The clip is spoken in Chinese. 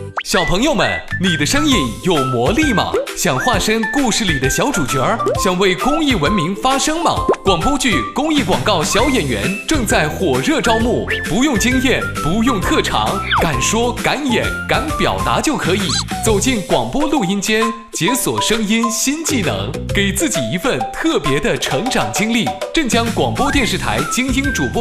小朋友们，你的声音有魔力吗？想化身故事里的小主角，想为公益文明发声吗？广播剧、公益广告小演员正在火热招募，不用经验，不用特长，敢说敢演敢表达就可以。走进广播录音间，解锁声音新技能，给自己一份特别的成长经历。镇江广播电视台精英主播